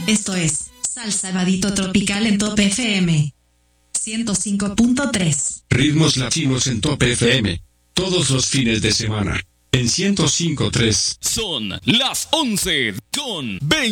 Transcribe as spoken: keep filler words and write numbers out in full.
Esto es Salsa Vadito Tropical en Top F M ciento cinco punto tres. Ritmos latinos en Top F M. Todos los fines de semana. En ciento cinco punto tres. Son las once con veinte.